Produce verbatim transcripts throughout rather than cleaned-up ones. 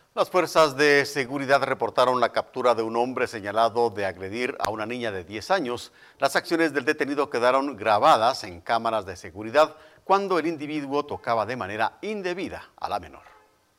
Las fuerzas de seguridad reportaron la captura de un hombre señalado de agredir a una niña de diez años. Las acciones del detenido quedaron grabadas en cámaras de seguridad cuando el individuo tocaba de manera indebida a la menor.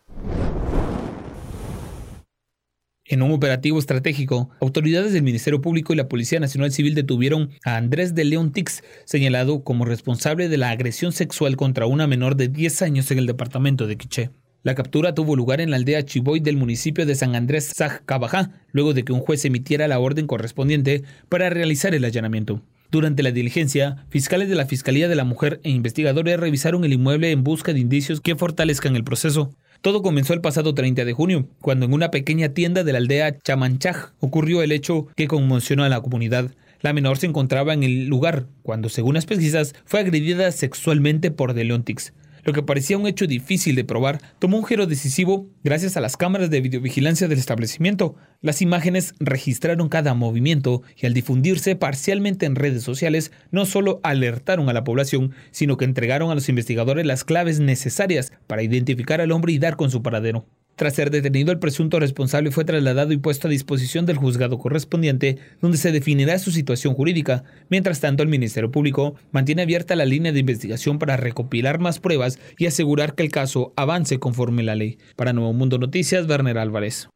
En un operativo estratégico, autoridades del Ministerio Público y la Policía Nacional Civil detuvieron a Andrés de León Tix, señalado como responsable de la agresión sexual contra una menor de diez años en el departamento de Quiché. La captura tuvo lugar en la aldea Chiboy del municipio de San Andrés Sajcabajá, luego de que un juez emitiera la orden correspondiente para realizar el allanamiento. Durante la diligencia, fiscales de la Fiscalía de la Mujer e investigadores revisaron el inmueble en busca de indicios que fortalezcan el proceso. Todo comenzó el pasado treinta de junio, cuando en una pequeña tienda de la aldea Chamanchaj ocurrió el hecho que conmocionó a la comunidad. La menor se encontraba en el lugar cuando, según las pesquisas, fue agredida sexualmente por de León Tix. Lo que parecía un hecho difícil de probar, tomó un giro decisivo gracias a las cámaras de videovigilancia del establecimiento. Las imágenes registraron cada movimiento y al difundirse parcialmente en redes sociales, no solo alertaron a la población, sino que entregaron a los investigadores las claves necesarias para identificar al hombre y dar con su paradero. Tras ser detenido, el presunto responsable fue trasladado y puesto a disposición del juzgado correspondiente, donde se definirá su situación jurídica. Mientras tanto, el Ministerio Público mantiene abierta la línea de investigación para recopilar más pruebas y asegurar que el caso avance conforme la ley. Para Nuevo Mundo Noticias, Werner Álvarez.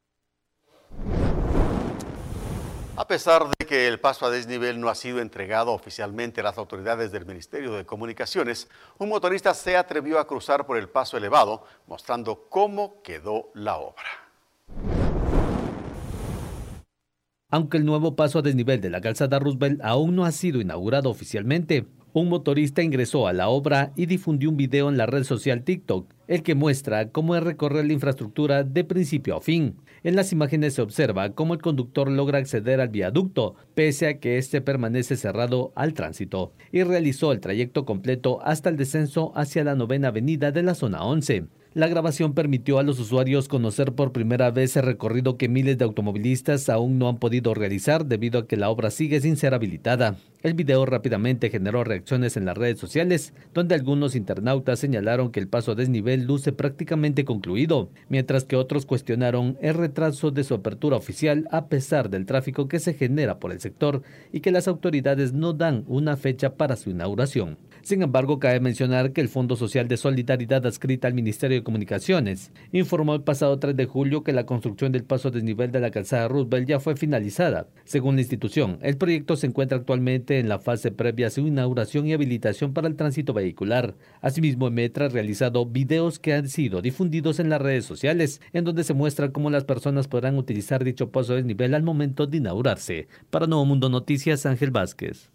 A pesar de que el paso a desnivel no ha sido entregado oficialmente a las autoridades del Ministerio de Comunicaciones, un motorista se atrevió a cruzar por el paso elevado, mostrando cómo quedó la obra. Aunque el nuevo paso a desnivel de la calzada Roosevelt aún no ha sido inaugurado oficialmente, un motorista ingresó a la obra y difundió un video en la red social TikTok, el que muestra cómo es recorrer la infraestructura de principio a fin. En las imágenes se observa cómo el conductor logra acceder al viaducto, pese a que este permanece cerrado al tránsito, y realizó el trayecto completo hasta el descenso hacia la novena avenida de la zona once. La grabación permitió a los usuarios conocer por primera vez el recorrido que miles de automovilistas aún no han podido realizar debido a que la obra sigue sin ser habilitada. El video rápidamente generó reacciones en las redes sociales, donde algunos internautas señalaron que el paso a desnivel luce prácticamente concluido, mientras que otros cuestionaron el retraso de su apertura oficial a pesar del tráfico que se genera por el sector y que las autoridades no dan una fecha para su inauguración. Sin embargo, cabe mencionar que el Fondo Social de Solidaridad adscrita al Ministerio de Comunicaciones informó el pasado tres de julio que la construcción del paso a desnivel de la calzada Roosevelt ya fue finalizada. Según la institución, el proyecto se encuentra actualmente en la fase previa a su inauguración y habilitación para el tránsito vehicular. Asimismo, Metra ha realizado videos que han sido difundidos en las redes sociales, en donde se muestra cómo las personas podrán utilizar dicho paso a desnivel al momento de inaugurarse. Para Nuevo Mundo Noticias, Ángel Vázquez.